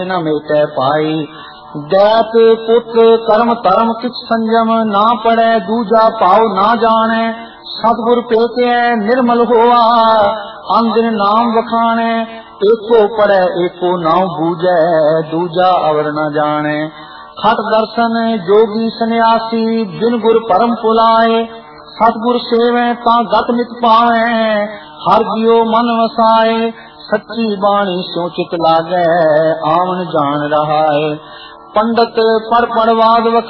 न मेटे पाई। दैत पुत्र कर्म धर्म किछ संयम, ना पड़े दूजा पाओ ना जाने। सतगुर पेटे निर्मल होआ, अंदिन नाम वखाने। एको पड़े एको नाम बूझे, दूजा अवर न जाने। खट दर्शन जोगी सन्यासी, बिन गुर परम पुलाए। सतगुर सेवे ता गत नित पावे, हर जियो मन वसाए। सच्ची बाणी स्यो चित लागे, आवन जान रहा है। पंडित पढ़ पढ़वाद